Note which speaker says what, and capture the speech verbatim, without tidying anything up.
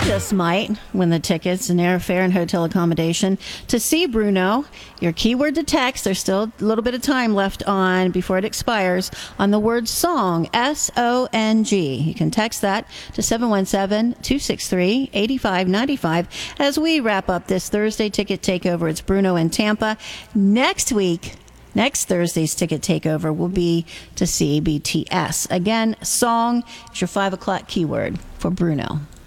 Speaker 1: just might win the tickets and airfare and hotel accommodation to see Bruno. Your keyword to text, there's still a little bit of time left on before it expires, on the word song, S O N G. You can text that to seven one seven, two six three, eight five nine five as we wrap up this Thursday ticket takeover. It's Bruno in Tampa. Next week, Next Thursday's ticket takeover will be to see B T S. Again, song is your five o'clock keyword for Bruno.